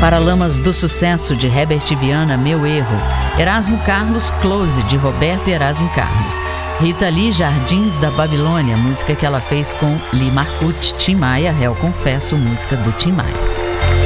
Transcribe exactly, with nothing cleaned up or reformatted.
Paralamas do Sucesso, de Herbert Viana, Meu Erro. Erasmo Carlos, Close, de Roberto e Erasmo Carlos. Rita Lee, Jardins da Babilônia, música que ela fez com Lee Marcucci. Tim Maia, Réu Confesso, música do Tim Maia.